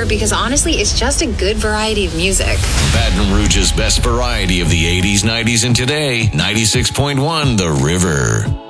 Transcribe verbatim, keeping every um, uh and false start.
River because honestly, it's just a good variety of music. Baton Rouge's best variety of the eighties, nineties, and today. ninety-six point one The River.